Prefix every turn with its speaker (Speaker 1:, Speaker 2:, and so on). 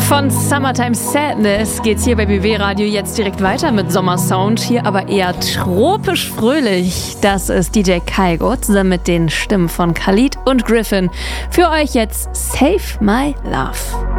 Speaker 1: Von Summertime Sadness geht's hier bei BB Radio jetzt direkt weiter mit Sommersound. Hier aber eher tropisch fröhlich. Das ist DJ Kygo zusammen mit den Stimmen von Khalid und Griffin. Für euch jetzt Save My Love.